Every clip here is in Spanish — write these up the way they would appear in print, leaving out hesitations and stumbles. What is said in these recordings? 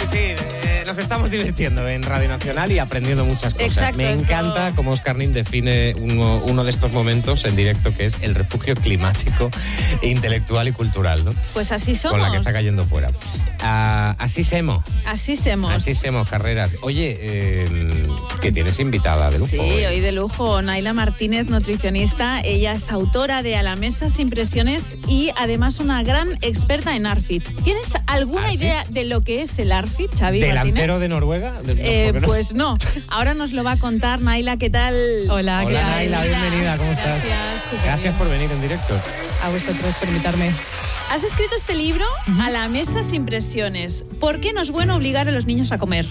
Nos estamos divirtiendo en Radio Nacional y aprendiendo muchas cosas. Exacto, Me encanta cómo Óscar Nin define uno de estos momentos en directo, que es el refugio climático, intelectual y cultural, ¿no? Pues así somos. Con la que está cayendo fuera. Así semos. Así somos. Así semos, Carreras. Oye, que tienes invitada de lujo. Sí, hoy de lujo. Naila Martínez, nutricionista. Ella es autora de A la mesa sin presiones y además una gran experta en ARFID. ¿Tienes alguna idea de lo que es el ARFID, Xavi Martínez? ¿Delantero de Noruega? No. Pues no. Ahora nos lo va a contar Naila. ¿Qué tal? Hola, ¿qué tal? Naila, bienvenida. ¿Cómo estás? Gracias por venir en directo. A vosotros por invitarme. Has escrito este libro, A la mesa sin presiones. ¿Por qué no es bueno obligar a los niños a comer?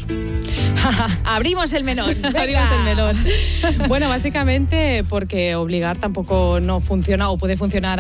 Abrimos el melón. Abrimos el melón. Bueno, básicamente porque obligar tampoco no funciona o puede funcionar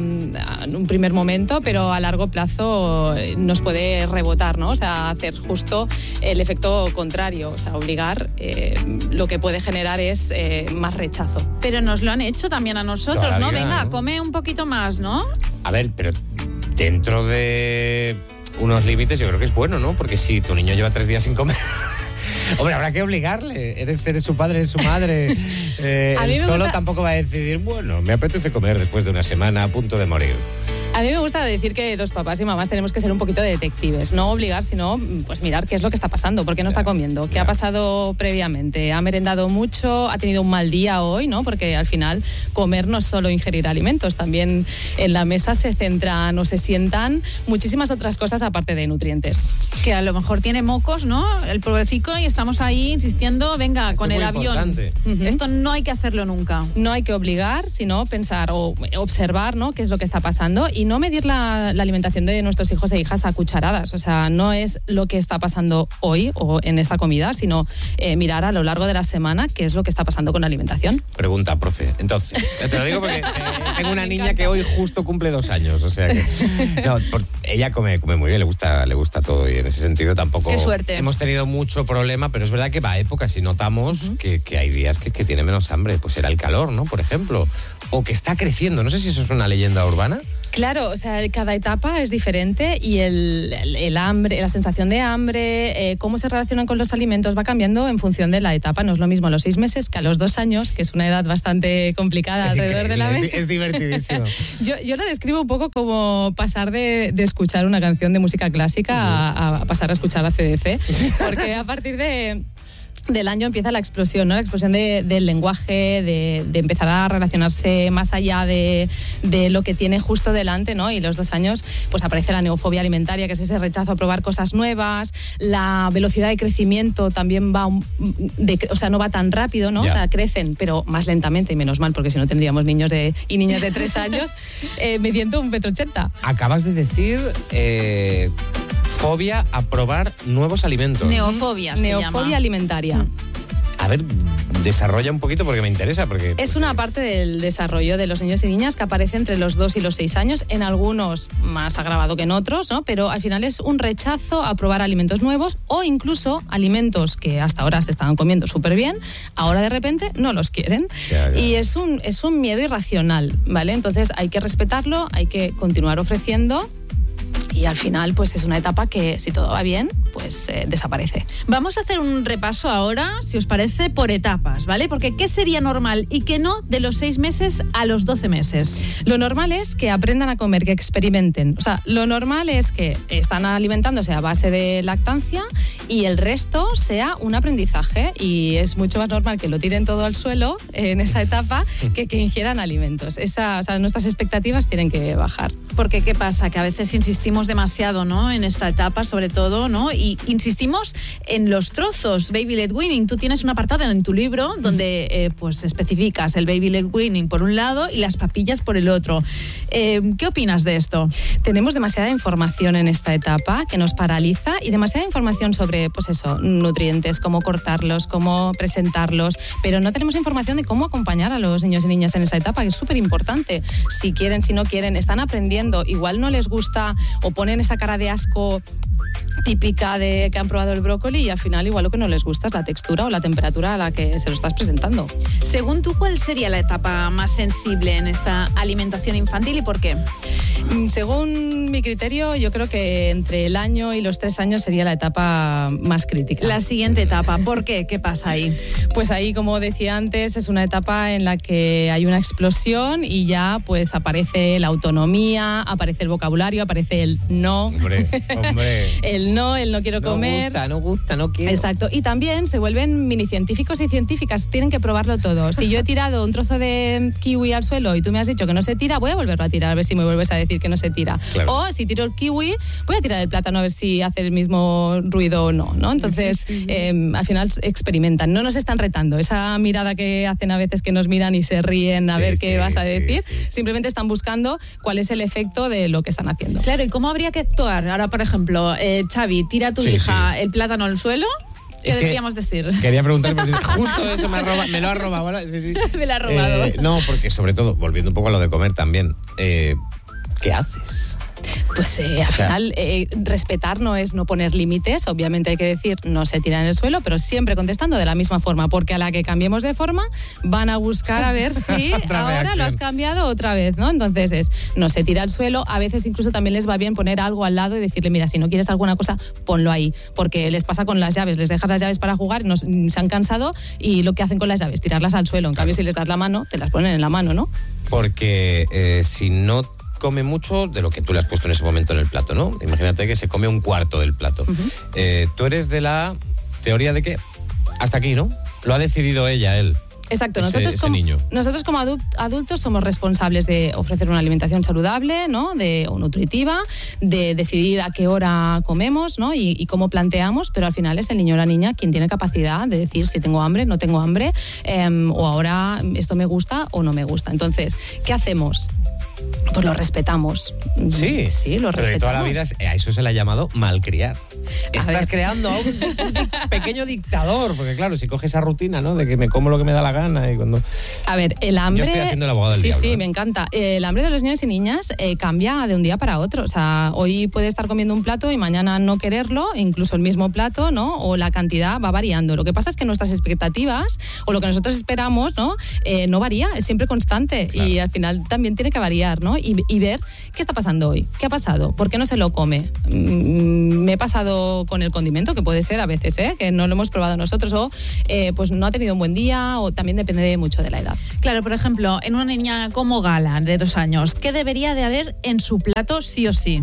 en un primer momento, pero a largo plazo nos puede rebotar, ¿no? O sea, hacer justo el efecto contrario. O sea, obligar lo que puede generar es más rechazo. Pero nos lo han hecho también a nosotros, Todavía, ¿no? Venga, ¿no? come un poquito más, ¿no? A ver, pero dentro de unos límites yo creo que es bueno, ¿no? Porque si tu niño lleva 3 días sin comer... Hombre, habrá que obligarle. Eres su padre, eres su madre. Él solo tampoco va a decidir, bueno, me apetece comer después de una semana a punto de morir. A mí me gusta decir que los papás y mamás tenemos que ser un poquito detectives, no obligar, sino pues mirar qué es lo que está pasando, por qué no está comiendo, qué ha pasado previamente, ha merendado mucho, ha tenido un mal día hoy, ¿no? Porque al final comer no es solo ingerir alimentos, también en la mesa se centran o se sientan muchísimas otras cosas aparte de nutrientes. Que a lo mejor tiene mocos, ¿no? El pobrecito, y estamos ahí insistiendo, venga, Esto con es el muy avión. importante. Esto no hay que hacerlo nunca. No hay que obligar, sino pensar o observar, ¿no? Qué es lo que está pasando y no medir la alimentación de nuestros hijos e hijas a cucharadas. O sea, no es lo que está pasando hoy o en esta comida, sino mirar a lo largo de la semana qué es lo que está pasando con la alimentación. Pregunta, profe. Entonces, te lo digo porque tengo una niña que hoy justo cumple 2 años. O sea que... No, ella come muy bien, le gusta todo y en ese sentido tampoco... Qué suerte. Hemos tenido mucho problema, pero es verdad que va a épocas y notamos que hay días que tiene menos hambre. Pues era el calor, ¿no? Por ejemplo. O que está creciendo. No sé si eso es una leyenda urbana. Claro, o sea, cada etapa es diferente y el hambre, la sensación de hambre, cómo se relacionan con los alimentos va cambiando en función de la etapa. No es lo mismo a los 6 meses que a los 2 años, que es una edad bastante complicada Es alrededor de la mesa. Es divertidísimo. Yo lo describo un poco como pasar de escuchar una canción de música clásica a pasar a escuchar a CDC, porque a partir del año empieza la explosión, ¿no? La explosión del lenguaje, de empezar a relacionarse más allá de lo que tiene justo delante, ¿no? Y los 2 años, pues aparece la neofobia alimentaria, que es ese rechazo a probar cosas nuevas. La velocidad de crecimiento también va, o sea, no va tan rápido, ¿no? Ya. O sea, crecen, pero más lentamente y menos mal, porque si no tendríamos niños de 3 años midiendo 1,80 m. Acabas de decir... fobia a probar nuevos alimentos. Neofobia se llama. Neofobia alimentaria. A ver, desarrolla un poquito porque me interesa. Es una parte del desarrollo de los niños y niñas que aparece entre los 2 y los 6 años, en algunos más agravado que en otros, ¿no? Pero al final es un rechazo a probar alimentos nuevos o incluso alimentos que hasta ahora se estaban comiendo súper bien, ahora de repente no los quieren. Ya. Y es un miedo irracional, ¿vale? Entonces hay que respetarlo, hay que continuar ofreciendo. Y al final, pues es una etapa que, si todo va bien, pues desaparece. Vamos a hacer un repaso ahora, si os parece, por etapas, ¿vale? Porque ¿qué sería normal y qué no de los 6 meses a los 12 meses? Lo normal es que aprendan a comer, que experimenten. O sea, lo normal es que están alimentándose a base de lactancia y el resto sea un aprendizaje. Y es mucho más normal que lo tiren todo al suelo en esa etapa que ingieran alimentos. O sea, nuestras expectativas tienen que bajar. Porque ¿qué pasa? Que a veces insistimos demasiado, ¿no? En esta etapa, sobre todo, ¿no? Y insistimos en los trozos. Baby led weaning. Tú tienes un apartado en tu libro donde pues especificas el baby led weaning por un lado y las papillas por el otro. ¿Qué opinas de esto? Tenemos demasiada información en esta etapa que nos paraliza y demasiada información sobre, pues eso, nutrientes, cómo cortarlos, cómo presentarlos, pero no tenemos información de cómo acompañar a los niños y niñas en esa etapa, que es súper importante. Si quieren, si no quieren, están aprendiendo, igual no les gusta o ponen esa cara de asco típica de que han probado el brócoli y al final igual lo que no les gusta es la textura o la temperatura a la que se lo estás presentando. Según tú, ¿cuál sería la etapa más sensible en esta alimentación infantil y por qué? Según mi criterio, yo creo que entre el año y los 3 años sería la etapa más crítica. La siguiente etapa, ¿por qué? ¿Qué pasa ahí? Pues ahí, como decía antes, es una etapa en la que hay una explosión y ya pues aparece la autonomía, aparece el vocabulario, aparece el no. Hombre. El no quiero comer. No gusta, no quiero. Exacto. Y también se vuelven mini científicos y científicas, tienen que probarlo todo. Si yo he tirado un trozo de kiwi al suelo y tú me has dicho que no se tira, voy a volverlo a tirar a ver si me vuelves a decir que no se tira. Claro. O si tiro el kiwi, voy a tirar el plátano a ver si hace el mismo ruido o no, ¿no? Entonces, sí. Al final experimentan, no nos están retando. Esa mirada que hacen a veces que nos miran y se ríen a ver qué vas a decir, simplemente están buscando cuál es el efecto de lo que están haciendo. Claro, ¿y cómo habría que actuar? Ahora, por ejemplo, Xavi, tira a tu hija el plátano al suelo. ¿Qué deberíamos decir? Quería preguntarle, porque justo eso me lo ha robado. ¿Verdad? Sí. Me lo ha robado. No, porque sobre todo, volviendo un poco a lo de comer también, ¿qué haces? Pues al final respetar no es no poner límites, obviamente hay que decir no se tira en el suelo, pero siempre contestando de la misma forma, porque a la que cambiemos de forma van a buscar a ver si ahora lo has cambiado otra vez, ¿no? Entonces es no se tira al suelo, a veces incluso también les va bien poner algo al lado y decirle mira, si no quieres alguna cosa, ponlo ahí, porque les pasa con las llaves, les dejas las llaves para jugar, se han cansado y lo que hacen con las llaves, tirarlas al suelo, en cambio si les das la mano, te las ponen en la mano, ¿no? Porque si no come mucho de lo que tú le has puesto en ese momento en el plato, ¿no? Imagínate que se come un cuarto del plato. Tú eres de la teoría de que hasta aquí, ¿no? Lo ha decidido él. Exacto, nosotros como adultos somos responsables de ofrecer una alimentación saludable, ¿no? O nutritiva, de decidir a qué hora comemos, ¿no? Y cómo planteamos, pero al final es el niño o la niña quien tiene capacidad de decir si tengo hambre, no tengo hambre, o ahora esto me gusta o no me gusta. Entonces, ¿qué hacemos? Pues lo respetamos. Sí, lo respetamos. Pero de toda la vida a eso se le ha llamado malcriar. Estás creando a un pequeño dictador, porque claro, si coges esa rutina, ¿no? De que me como lo que me da la gana y cuando... A ver, el hambre... Yo estoy haciendo el abogado del diablo. Sí, me encanta. El hambre de los niños y niñas cambia de un día para otro. O sea, hoy puede estar comiendo un plato y mañana no quererlo, incluso el mismo plato, ¿no? O la cantidad va variando. Lo que pasa es que nuestras expectativas o lo que nosotros esperamos, ¿no? No varía, es siempre constante. Claro. Y al final también tiene que variar, ¿no? Y ver qué está pasando hoy, qué ha pasado, por qué no se lo come. Me he pasado con el condimento, que puede ser a veces, que no lo hemos probado nosotros, o pues no ha tenido un buen día, o también depende mucho de la edad. Claro, por ejemplo, en una niña como Gala, de 2 años, ¿qué debería de haber en su plato sí o sí?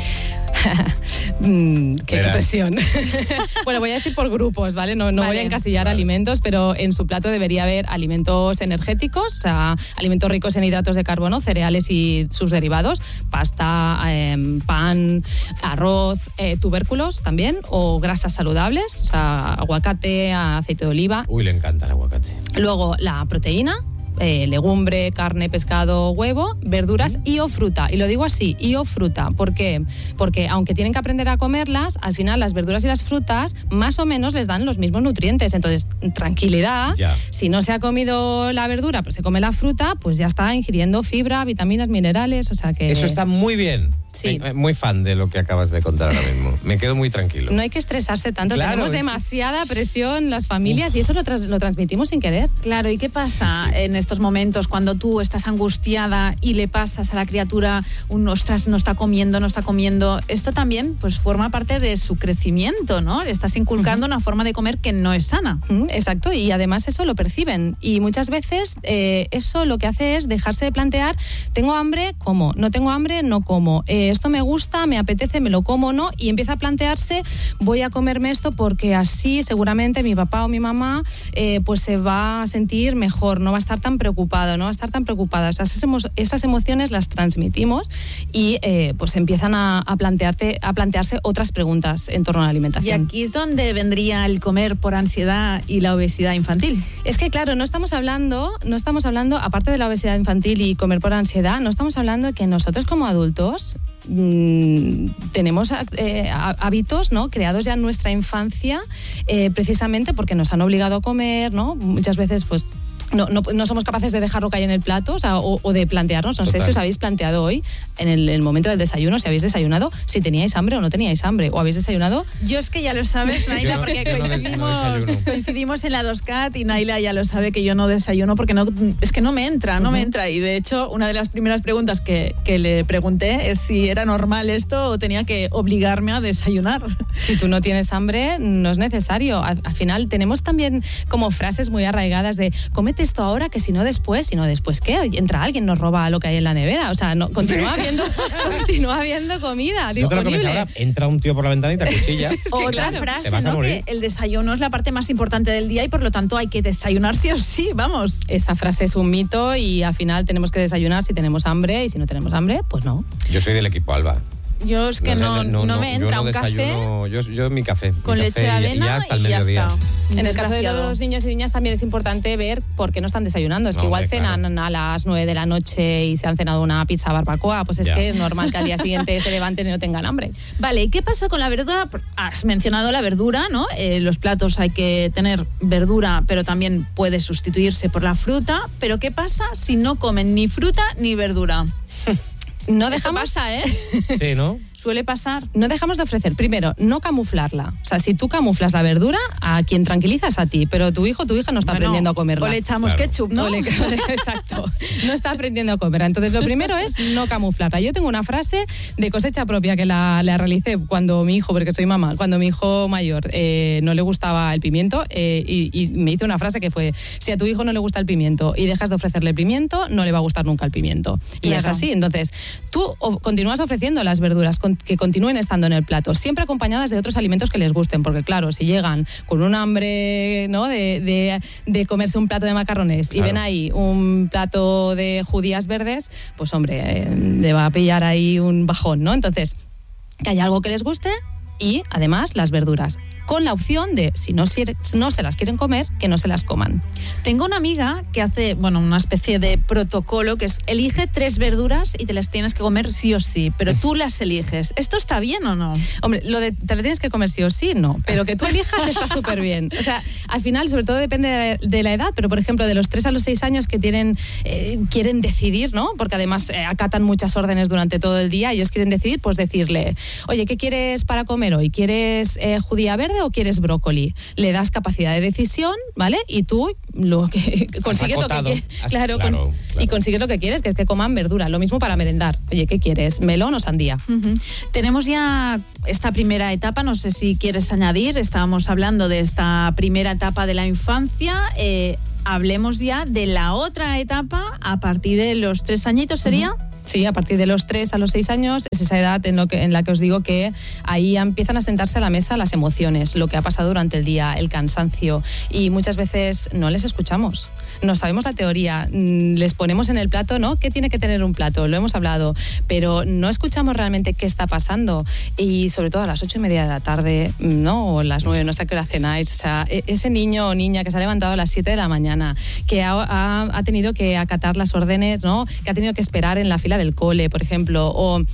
Qué presión. Bueno, voy a decir por grupos, ¿vale? No voy a encasillar alimentos, pero en su plato debería haber alimentos energéticos, o sea, alimentos ricos en hidratos de carbono, cereales y sus derivados, pasta, pan, arroz, tubérculos también, o grasas saludables, o sea, aguacate, aceite de oliva. Uy, le encanta el aguacate. Luego la proteína, legumbre, carne, pescado, huevo, verduras y o fruta. Y lo digo así, y o fruta. ¿Por qué? Porque aunque tienen que aprender a comerlas, al final las verduras y las frutas más o menos les dan los mismos nutrientes. Entonces, tranquilidad. Ya. Si no se ha comido la verdura, pero se come la fruta, pues ya está ingiriendo fibra, vitaminas, minerales, o sea que... Eso está muy bien. Sí. Muy fan de lo que acabas de contar ahora mismo. Me quedo muy tranquilo. No hay que estresarse tanto. Claro, tenemos demasiada presión las familias y eso lo transmitimos sin querer. Claro, ¿y qué pasa en estos momentos cuando tú estás angustiada y le pasas a la criatura ostras, no está comiendo? Esto también pues forma parte de su crecimiento, ¿no? Le estás inculcando una forma de comer que no es sana. Exacto, y además eso lo perciben. Y muchas veces eso lo que hace es dejarse de plantear, ¿tengo hambre? ¿Como? ¿No tengo hambre? No como. Esto me gusta, me apetece, me lo como, ¿no? Y empieza a plantearse, voy a comerme esto porque así seguramente mi papá o mi mamá pues se va a sentir mejor, no va a estar tan preocupado, no va a estar tan preocupada. O sea, esas emociones las transmitimos y pues empiezan a plantearse otras preguntas en torno a la alimentación. Y aquí es donde vendría el comer por ansiedad y la obesidad infantil. Es que claro, no estamos hablando, aparte de la obesidad infantil y comer por ansiedad, no estamos hablando de que nosotros como adultos tenemos hábitos, ¿no? Creados ya en nuestra infancia, precisamente porque nos han obligado a comer, ¿no? Muchas veces pues no somos capaces de dejarlo caer en el plato, o de plantearnos, no sé si os habéis planteado hoy, en el momento del desayuno, si habéis desayunado, si teníais hambre o no teníais hambre, o habéis desayunado. Yo es que ya lo sabes, Naila, porque coincidimos en la 2CAT y Naila ya lo sabe que yo no desayuno porque es que no me entra, y de hecho una de las primeras preguntas que le pregunté es si era normal esto o tenía que obligarme a desayunar. Si tú no tienes hambre, no es necesario. Al final tenemos también como frases muy arraigadas de cómete esto ahora que si no después ¿qué? Entra alguien, nos roba lo que hay en la nevera. O sea, no, continúa habiendo comida si no te lo comes ahora, entra un tío por la ventana y te acuchilla. Otra frase, ¿no? Que el desayuno es la parte más importante del día y por lo tanto hay que desayunar sí o sí, vamos. Esa frase es un mito y al final tenemos que desayunar si tenemos hambre y si no tenemos hambre, pues no. Yo soy del equipo Alba. Yo es que no me entra un café. Yo mi café. Con leche de avena y hasta el mediodía. En el caso de los niños y niñas también es importante ver por qué no están desayunando. Es que igual cenan a las 9 de la noche y se han cenado una pizza barbacoa. Pues es que es normal que al día siguiente se levanten y no tengan hambre. Vale, ¿y qué pasa con la verdura? Has mencionado la verdura, ¿no? Los platos hay que tener verdura, pero también puede sustituirse por la fruta. Pero ¿qué pasa si no comen ni fruta ni verdura? No dejamos, pasa, ¿eh? Sí, ¿no? Suele pasar. No dejamos de ofrecer, primero, no camuflarla. O sea, si tú camuflas la verdura, a quien tranquilizas a ti, pero tu hijo o tu hija no está aprendiendo a comerla. O le echamos ketchup, ¿no? Exacto. No está aprendiendo a comerla. Entonces, lo primero es no camuflarla. Yo tengo una frase de cosecha propia que la realicé cuando mi hijo, porque soy mamá, cuando mi hijo mayor no le gustaba el pimiento y me hice una frase que fue, si a tu hijo no le gusta el pimiento y dejas de ofrecerle pimiento, no le va a gustar nunca el pimiento. Y es así. Entonces, tú continúas ofreciendo las verduras que continúen estando en el plato, siempre acompañadas de otros alimentos que les gusten, porque claro, si llegan con un hambre, ¿no? de comerse un plato de macarrones y ven ahí un plato de judías verdes, pues hombre, le va a pillar ahí un bajón, ¿no? Entonces, que haya algo que les guste y además las verduras, con la opción de, si no se las quieren comer, que no se las coman. Tengo una amiga que hace, una especie de protocolo que es, elige 3 verduras y te las tienes que comer sí o sí, pero tú las eliges. ¿Esto está bien o no? Hombre, lo de te las tienes que comer sí o sí, no, pero que tú elijas está súper bien. O sea, al final, sobre todo depende de la edad, pero por ejemplo, de los 3 a los 6 años que quieren decidir, ¿no? Porque además acatan muchas órdenes durante todo el día, ellos quieren decidir, pues decirle, oye, ¿qué quieres para comer hoy? ¿Quieres judía verde o quieres brócoli? Le das capacidad de decisión, ¿vale? Y tú consigues lo que quieres. Claro. Y consigues lo que quieres, que es que coman verdura. Lo mismo para merendar. Oye, ¿qué quieres? ¿Melón o sandía? Tenemos ya esta primera etapa, no sé si quieres añadir, estábamos hablando de esta primera etapa de la infancia, hablemos ya de la otra etapa a partir de los 3 añitos, ¿sería? Sí, a partir de los 3 a los 6 años es esa edad en la que os digo que ahí empiezan a sentarse a la mesa las emociones, lo que ha pasado durante el día, el cansancio, y muchas veces no les escuchamos. No sabemos la teoría, les ponemos en el plato, ¿no? ¿Qué tiene que tener un plato? Lo hemos hablado, pero no escuchamos realmente qué está pasando. Y sobre todo a las 8:30 de la tarde, ¿no? O las 9, no sé a qué hora cenáis. O sea, ese niño o niña que se ha levantado a las 7 de la mañana, que ha tenido que acatar las órdenes, ¿no? Que ha tenido que esperar en la fila del cole, por ejemplo,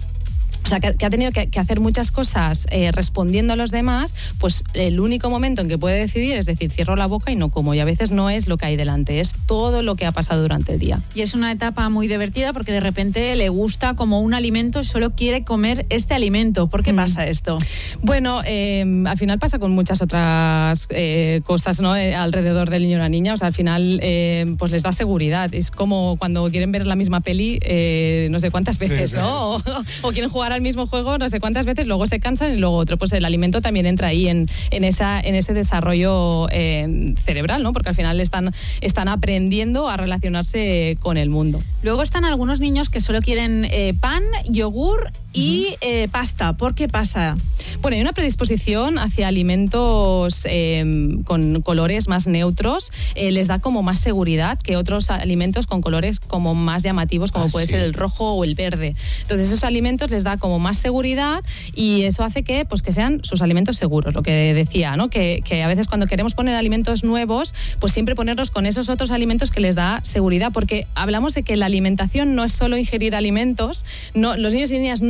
o sea, que ha tenido que hacer muchas cosas respondiendo a los demás, pues el único momento en que puede decidir es decir, cierro la boca y no como. Y a veces no es lo que hay delante, es todo lo que ha pasado durante el día. Y es una etapa muy divertida porque de repente le gusta como un alimento y solo quiere comer este alimento. ¿Por qué pasa esto? Bueno, al final pasa con muchas otras cosas, ¿no? Alrededor del niño o la niña. O sea, al final pues les da seguridad. Es como cuando quieren ver la misma peli no sé cuántas veces, ¿no? O quieren jugar al mismo juego no sé cuántas veces, luego se cansan y luego otro. Pues el alimento también entra ahí en ese desarrollo cerebral, ¿no? Porque al final están aprendiendo a relacionarse con el mundo. Luego están algunos niños que solo quieren pan, yogur y pasta. ¿Por qué pasa? Bueno, hay una predisposición hacia alimentos con colores más neutros. Les da como más seguridad que otros alimentos con colores como más llamativos, como puede ser el rojo o el verde. Entonces esos alimentos les da como más seguridad y eso hace que sean sus alimentos seguros, lo que decía, ¿no? Que a veces cuando queremos poner alimentos nuevos, pues siempre ponerlos con esos otros alimentos que les da seguridad, porque hablamos de que la alimentación no es solo ingerir alimentos, no, los niños y niñas no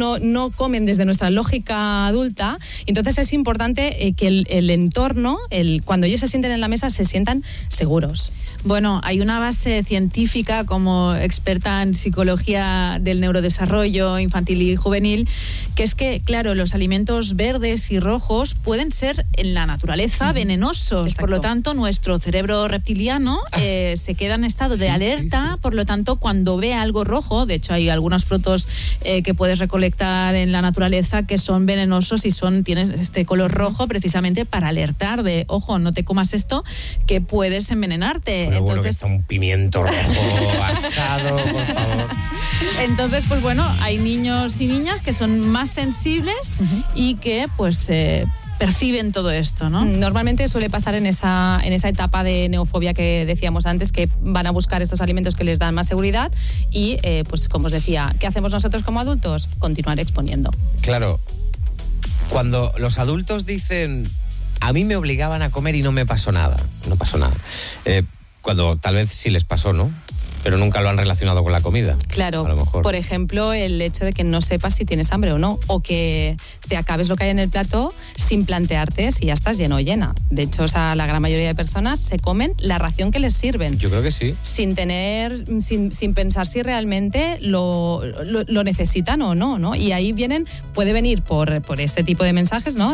no comen desde nuestra lógica adulta. Entonces es importante que el entorno, cuando ellos se sienten en la mesa, se sientan seguros. Bueno, hay una base científica como experta en psicología del neurodesarrollo infantil y juvenil, que es que, claro, los alimentos verdes y rojos pueden ser en la naturaleza venenosos. Exacto. Por lo tanto, nuestro cerebro reptiliano se queda en estado de alerta. Por lo tanto, cuando ve algo rojo, de hecho hay algunos frutos que puedes recolectar en la naturaleza que son venenosos y tienes este color rojo precisamente para alertar de, ojo, no te comas esto, que puedes envenenarte. Pero entonces, bueno, que está un pimiento rojo asado, por favor. Entonces, pues bueno, hay niños y niñas que son más sensibles y que pues perciben todo esto, ¿no? Normalmente suele pasar en esa etapa de neofobia que decíamos antes, que van a buscar estos alimentos que les dan más seguridad y, pues como os decía, ¿qué hacemos nosotros como adultos? Continuar exponiendo. Claro, cuando los adultos dicen, a mí me obligaban a comer y no me pasó nada, no pasó nada. Cuando tal vez sí les pasó, ¿no? Pero nunca lo han relacionado con la comida. Claro, a lo mejor. Por ejemplo, el hecho de que no sepas si tienes hambre o no, o que te acabes lo que hay en el plato sin plantearte si ya estás lleno o llena. De hecho, la gran mayoría de personas se comen la ración que les sirven. Yo creo que sí. Sin pensar si realmente lo necesitan o no, ¿no? Y ahí puede venir por este tipo de mensajes, ¿no?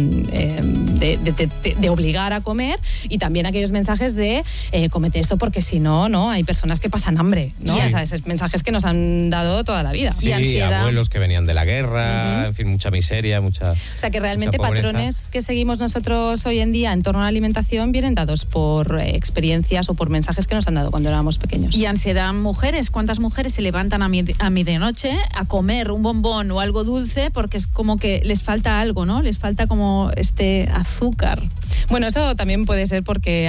De obligar a comer, y también aquellos mensajes de cómete esto porque si no, ¿no? Hay personas que pasan hambre, ¿no? Sí. O sea, esos mensajes que nos han dado toda la vida. Sí, Y ansiedad. abuelos que venían de la guerra, en fin, mucha miseria, mucha. O sea, que realmente mucha pobreza. patrones que seguimos nosotros hoy en día en torno a la alimentación vienen dados por experiencias o por mensajes que nos han dado cuando éramos pequeños. Y ansiedad, mujeres. ¿Cuántas mujeres se levantan a medianoche a comer un bombón o algo dulce porque es como que les falta algo, ¿no? Les falta como este azúcar. Bueno, eso también puede ser porque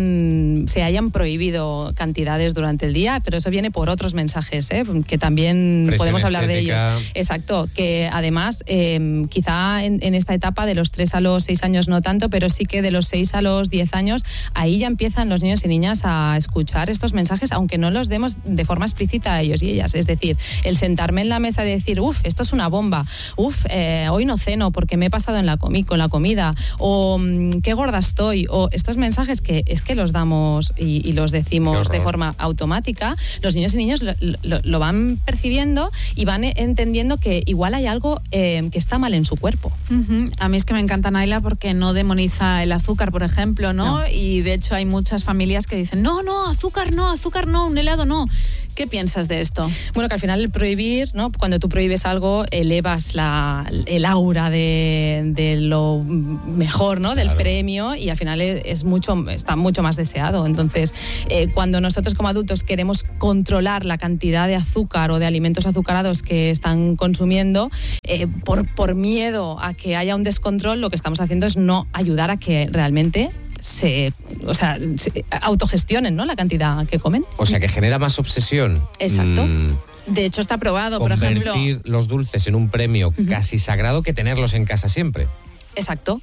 se hayan prohibido cantidades durante el día, pero eso viene por otros mensajes, que también Presión podemos hablar estética. de ellos. Exacto, que además quizá en esta etapa de los 3 a los 6 años no tanto, pero sí que de los 6 a los 10 años, ahí ya empiezan los niños y niñas a escuchar estos mensajes, aunque no los demos de forma explícita a ellos y ellas. Es decir, el sentarme en la mesa y decir, esto es una bomba, hoy no ceno porque me he pasado con la comida, o qué gorda estoy, o estos mensajes que es que los damos y los decimos de forma automática, los niños y niñas lo van percibiendo y van entendiendo que igual hay algo que está mal en su cuerpo. A mí es que me encanta Naila porque no demoniza el azúcar, por ejemplo, ¿no? Y de hecho hay muchas familias que dicen, no, azúcar no, un helado no. ¿Qué piensas de esto? Bueno, que al final el prohibir, ¿no? Cuando tú prohíbes algo, elevas el aura de lo mejor, ¿no? Del premio, y al final está mucho más deseado. Entonces, cuando nosotros como adultos queremos controlar la cantidad de azúcar o de alimentos azucarados que están consumiendo, por miedo a que haya un descontrol, lo que estamos haciendo es no ayudar a que realmente se autogestionen, ¿no? La cantidad que comen. O sea, que genera más obsesión. Exacto. De hecho, está probado, por ejemplo. Convertir los dulces en un premio casi sagrado que tenerlos en casa siempre. Exacto.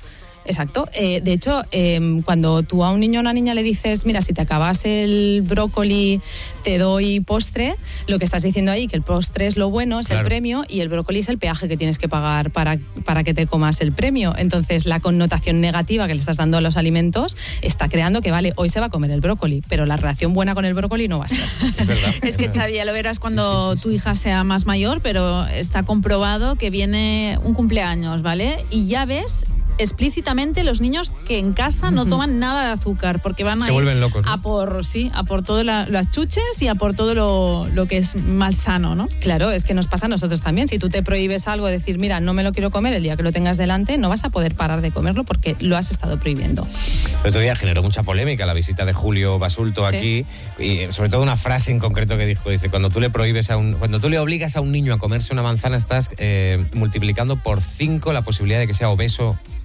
De hecho, cuando tú a un niño o una niña le dices, mira, si te acabas el brócoli, te doy postre, lo que estás diciendo ahí, que el postre es lo bueno, es el premio, y el brócoli es el peaje que tienes que pagar para que te comas el premio. Entonces, la connotación negativa que le estás dando a los alimentos está creando que, vale, hoy se va a comer el brócoli, pero la relación buena con el brócoli no va a ser. Es verdad. Es que, Xavi, ya lo verás cuando tu hija sea más mayor, pero está comprobado que viene un cumpleaños, ¿vale? Y ya ves explícitamente los niños que en casa no toman nada de azúcar porque van se vuelven locos, ¿no? a por todo las chuches y a por todo lo que es malsano, ¿no? Claro, es que nos pasa a nosotros también. Si tú te prohíbes algo, decir, mira, no me lo quiero comer, el día que lo tengas delante no vas a poder parar de comerlo porque lo has estado prohibiendo. El otro día generó mucha polémica la visita de Julio Basulto aquí, y sobre todo una frase en concreto que dice, cuando tú le obligas a un niño a comerse una manzana, estás multiplicando por 5 la posibilidad de que sea obeso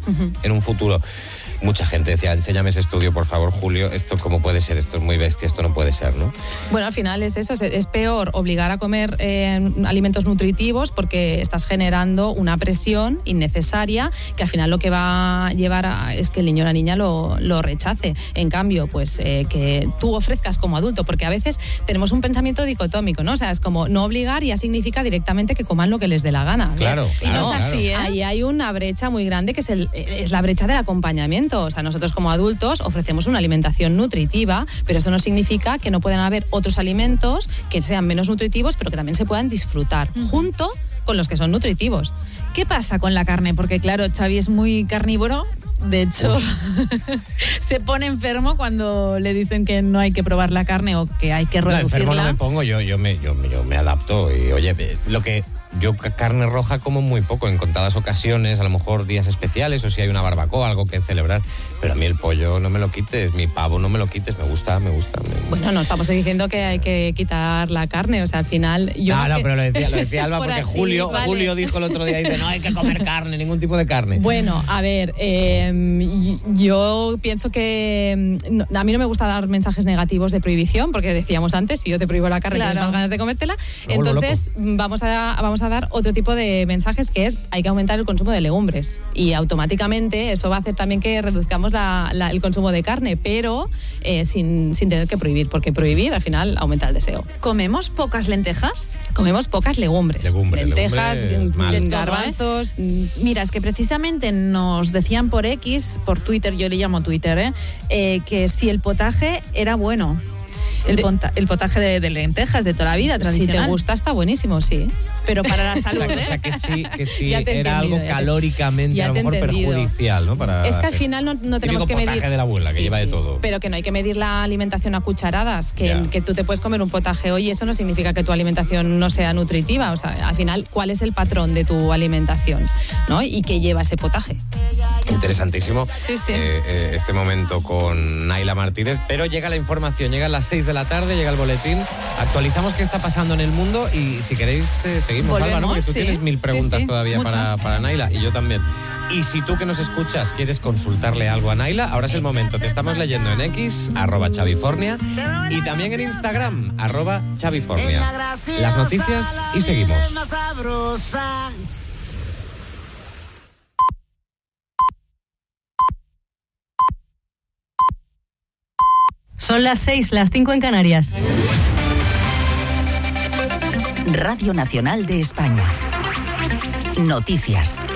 en un futuro. Mucha gente decía, enséñame ese estudio, por favor, Julio, esto cómo puede ser, esto es muy bestia, esto no puede ser, ¿no? Bueno, al final es eso, es peor obligar a comer alimentos nutritivos porque estás generando una presión innecesaria que al final lo que va a llevar es que el niño o la niña lo rechace. En cambio, pues que tú ofrezcas como adulto, porque a veces tenemos un pensamiento dicotómico, ¿no? O sea, es como no obligar ya significa directamente que coman lo que les dé la gana. Claro, y no es así, claro. Ahí hay una brecha muy grande que es la brecha del acompañamiento. O sea, nosotros como adultos ofrecemos una alimentación nutritiva, pero eso no significa que no puedan haber otros alimentos que sean menos nutritivos, pero que también se puedan disfrutar junto con los que son nutritivos. ¿Qué pasa con la carne? Porque claro, Xavi es muy carnívoro. De hecho, se pone enfermo cuando le dicen que no hay que probar la carne o que hay que reducirla. No, enfermo no me pongo, yo me adapto. Y oye, yo carne roja como muy poco, en contadas ocasiones, a lo mejor días especiales o si hay una barbacoa, algo que celebrar. Pero a mí el pollo no me lo quites, mi pavo no me lo quites, me gusta. Bueno, no estamos diciendo que hay que quitar la carne, o sea, al final... Pero lo decía Alba porque así, Julio dijo el otro día, dice, no hay que comer carne, ningún tipo de carne. Bueno, a ver, yo pienso que a mí no me gusta dar mensajes negativos de prohibición, porque decíamos antes, si yo te prohíbo la carne, tienes más ganas de comértela. Entonces vamos a dar otro tipo de mensajes, que es hay que aumentar el consumo de legumbres y automáticamente eso va a hacer también que reduzcamos el consumo de carne, pero sin tener que prohibir, porque prohibir al final aumenta el deseo. ¿Comemos pocas lentejas? Comemos pocas legumbres. Lentejas, garbanzos. Mira, es que precisamente nos decían por X, por Twitter, yo le llamo Twitter, que si el potaje era bueno. El potaje de lentejas de toda la vida, tradicional. Si te gusta, está buenísimo, sí. Pero para la salud, O sea, que sí era algo calóricamente a lo mejor perjudicial, ¿no? Es que al final no tenemos que medir... potaje de la abuela, que lleva de todo. Pero que no hay que medir la alimentación a cucharadas, que tú te puedes comer un potaje hoy y eso no significa que tu alimentación no sea nutritiva. O sea, al final, ¿cuál es el patrón de tu alimentación, ¿no? Y qué lleva ese potaje. Interesantísimo. Sí. Este momento con Naila Martínez, pero llega la información, llegan las 6 de la tarde, llega el boletín, actualizamos qué está pasando en el mundo y si queréis seguimos, Alba, ¿no? Porque tú tienes 1000 preguntas todavía para Naila y yo también. Y si tú que nos escuchas quieres consultarle algo a Naila, ahora es el momento. Te estamos leyendo en X, @Xavifornia, y también en Instagram, @Xavifornia. Las noticias y seguimos. Son las 6, las 5 en Canarias. Radio Nacional de España. Noticias.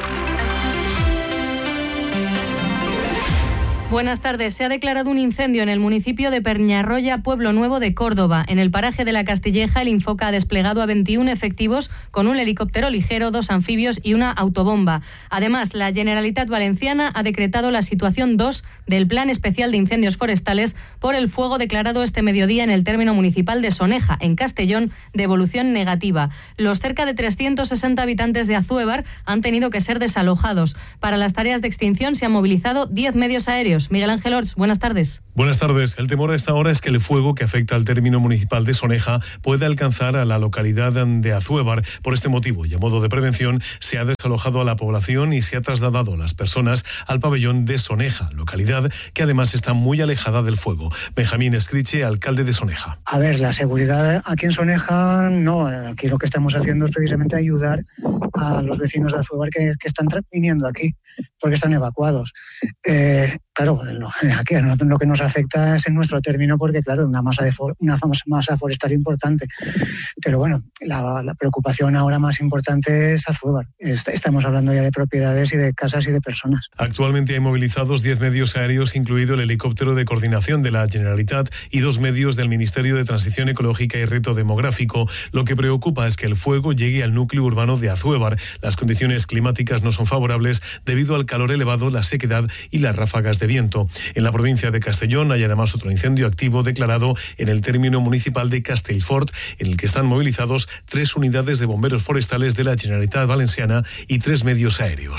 Buenas tardes. Se ha declarado un incendio en el municipio de Peñarroya, Pueblo Nuevo de Córdoba. En el paraje de la Castilleja, el Infoca ha desplegado a 21 efectivos con un helicóptero ligero, 2 anfibios y una autobomba. Además, la Generalitat Valenciana ha decretado la situación 2 del Plan Especial de Incendios Forestales por el fuego declarado este mediodía en el término municipal de Soneja, en Castellón, de evolución negativa. Los cerca de 360 habitantes de Azuévar han tenido que ser desalojados. Para las tareas de extinción se han movilizado 10 medios aéreos. Miguel Ángel Orts, buenas tardes. Buenas tardes. El temor a esta hora es que el fuego que afecta al término municipal de Soneja pueda alcanzar a la localidad de Azuévar. Por este motivo y a modo de prevención, se ha desalojado a la población y se ha trasladado a las personas al pabellón de Soneja, localidad que además está muy alejada del fuego. Benjamín Escriche, alcalde de Soneja. A ver, la seguridad aquí en Soneja, no. Aquí lo que estamos haciendo es precisamente ayudar a los vecinos de Azuévar que están viniendo aquí, porque están evacuados. Claro, aquí lo que nos afecta es en nuestro término, porque claro, una masa forestal importante. Pero bueno, la preocupación ahora más importante es Azuévar. Estamos hablando ya de propiedades y de casas y de personas. Actualmente hay movilizados 10 medios aéreos, incluido el helicóptero de coordinación de la Generalitat y 2 medios del Ministerio de Transición Ecológica y Reto Demográfico. Lo que preocupa es que el fuego llegue al núcleo urbano de Azuévar. Las condiciones climáticas no son favorables debido al calor elevado, la sequedad y las ráfagas de viento. En la provincia de Castellón hay además otro incendio activo declarado en el término municipal de Castellfort, en el que están movilizados 3 unidades de bomberos forestales de la Generalitat Valenciana y 3 medios aéreos.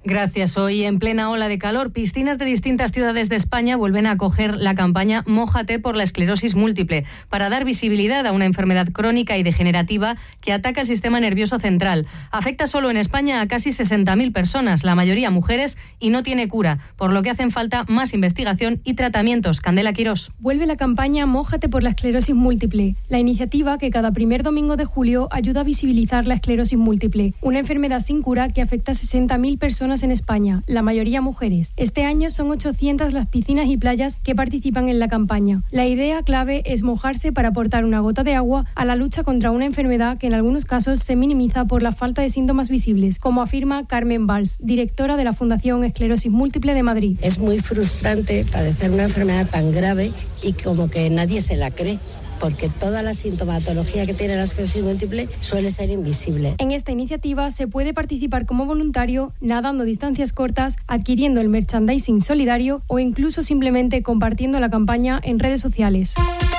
Gracias. Hoy, en plena ola de calor, piscinas de distintas ciudades de España vuelven a acoger la campaña Mójate por la esclerosis múltiple, para dar visibilidad a una enfermedad crónica y degenerativa que ataca el sistema nervioso central. Afecta solo en España a casi 60.000 personas, la mayoría mujeres, y no tiene cura, por lo que hacen falta más investigación y tratamientos. Candela Quirós. Vuelve la campaña Mójate por la esclerosis múltiple, la iniciativa que cada primer domingo de julio ayuda a visibilizar la esclerosis múltiple, una enfermedad sin cura que afecta a 60.000 personas en España, la mayoría mujeres. Este año son 800 las piscinas y playas que participan en la campaña. La idea clave es mojarse para aportar una gota de agua a la lucha contra una enfermedad que en algunos casos se minimiza por la falta de síntomas visibles, como afirma Carmen Valls, directora de la Fundación Esclerosis Múltiple de Madrid. Es muy frustrante padecer una enfermedad tan grave y como que nadie se la cree, porque toda la sintomatología que tiene la esclerosis múltiple suele ser invisible. En esta iniciativa se puede participar como voluntario nadando distancias cortas, adquiriendo el merchandising solidario o incluso simplemente compartiendo la campaña en redes sociales.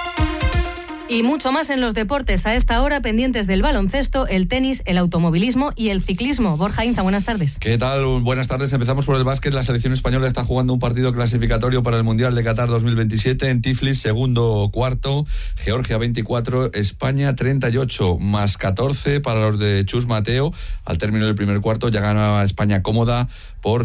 Y mucho más en los deportes. A esta hora, pendientes del baloncesto, el tenis, el automovilismo y el ciclismo. Borja Inza, buenas tardes. ¿Qué tal? Buenas tardes. Empezamos por el básquet. La selección española está jugando un partido clasificatorio para el Mundial de Qatar 2027 en Tiflis, segundo cuarto. Georgia 24, España 38, más 14 para los de Chus Mateo. Al término del primer cuarto ya gana España cómoda por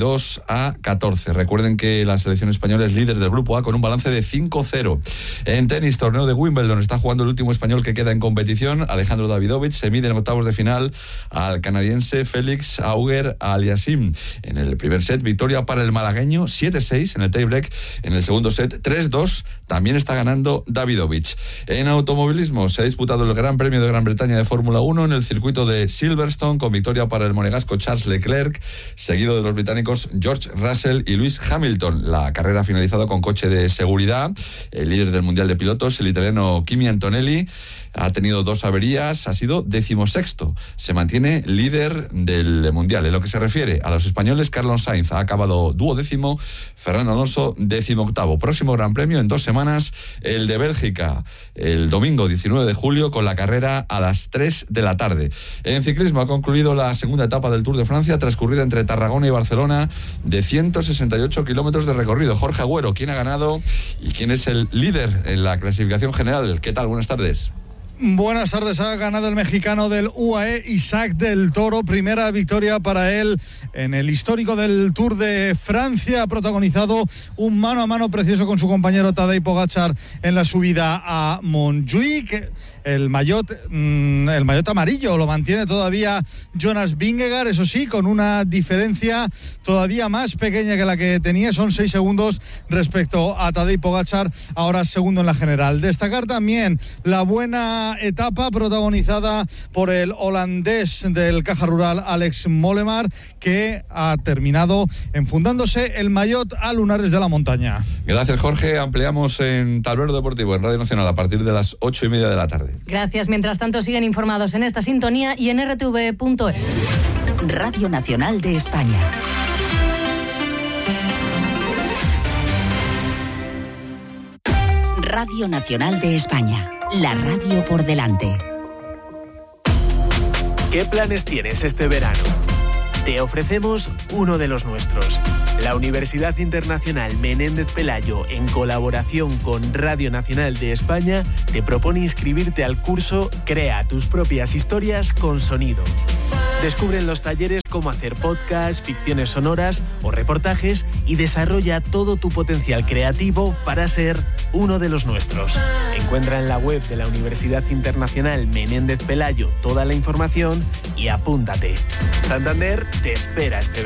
32-14. Recuerden que la selección española es líder del grupo A con un balance de 5-0. En tenis, torneo de Wimbledon, está jugando el último español que queda en competición. Alejandro Davidovich se mide en octavos de final al canadiense Félix Auger-Aliassime. En el primer set, victoria para el malagueño, 7-6 en el tiebreak. En el segundo set, 3-2. También está ganando Davidovich. En automovilismo, se ha disputado el Gran Premio de Gran Bretaña de Fórmula 1 en el circuito de Silverstone, con victoria para el monegasco Charles Leclerc, seguido de los británicos George Russell y Lewis Hamilton. La carrera ha finalizado con coche de seguridad. El líder del Mundial de Pilotos, el italiano Kimi Antonelli, ha tenido 2 averías, ha sido 16º. Se mantiene líder del Mundial. En lo que se refiere a los españoles, Carlos Sainz ha acabado 12º, Fernando Alonso 18º. Próximo Gran Premio en 2 semanas, el de Bélgica, el domingo 19 de julio, con la carrera a las 3 de la tarde. En ciclismo ha concluido la segunda etapa del Tour de Francia, transcurrida entre Tarragona y Barcelona, de 168 kilómetros de recorrido. Jorge Agüero, ¿quién ha ganado y quién es el líder en la clasificación general? ¿Qué tal? Buenas tardes. Buenas tardes. Ha ganado el mexicano del UAE, Isaac del Toro. Primera victoria para él en el histórico del Tour de Francia. Ha protagonizado un mano a mano precioso con su compañero Tadej Pogačar en la subida a Montjuic. El maillot amarillo lo mantiene todavía Jonas Vingegaard, eso sí, con una diferencia todavía más pequeña que la que tenía. Son 6 segundos respecto a Tadej Pogačar, ahora segundo en la general. Destacar también la buena etapa protagonizada por el holandés del Caja Rural, Alex Molenaar, que ha terminado enfundándose el maillot a lunares de la montaña. Gracias, Jorge. Ampliamos en Tablero Deportivo, en Radio Nacional, a partir de las 8:30 de la tarde. Gracias. Mientras tanto, siguen informados en esta sintonía y en rtv.es. Radio Nacional de España. Radio Nacional de España. La radio por delante. ¿Qué planes tienes este verano? Te ofrecemos uno de los nuestros. La Universidad Internacional Menéndez Pelayo, en colaboración con Radio Nacional de España, te propone inscribirte al curso Crea tus propias historias con sonido. Descubre en los talleres cómo hacer podcasts, ficciones sonoras o reportajes y desarrolla todo tu potencial creativo para ser uno de los nuestros. Encuentra en la web de la Universidad Internacional Menéndez Pelayo toda la información y apúntate. Santander te espera este verano.